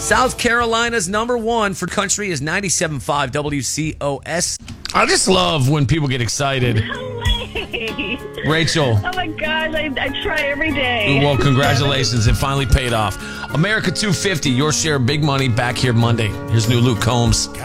South Carolina's number one for country is 97.5 WCOS. I just love when people get excited. No way. Rachel. Oh my gosh, I try every day. Well, congratulations. It finally paid off. America 250, your share of big money, back here Monday. Here's new Luke Combs.